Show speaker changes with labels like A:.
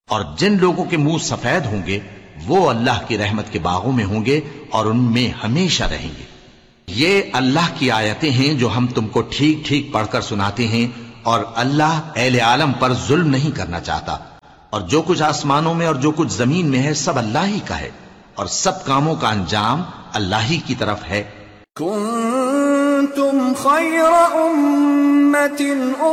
A: और जिन लोगों के मुंह सफेद होंगे वो अल्लाह की रहमत के बागों में होंगे और उनमें हमेशा रहेंगे। ये अल्लाह की आयतें हैं जो हम तुमको ठीक ठीक पढ़कर सुनाते हैं, और अल्लाह अहले आलम पर जुल्म नहीं करना चाहता। और जो कुछ आसमानों में और जो कुछ जमीन में है सब अल्लाह ही का है, और सब कामों का अंजाम अल्लाह ही की तरफ है।
B: कुंतुम खैर उम्मतिन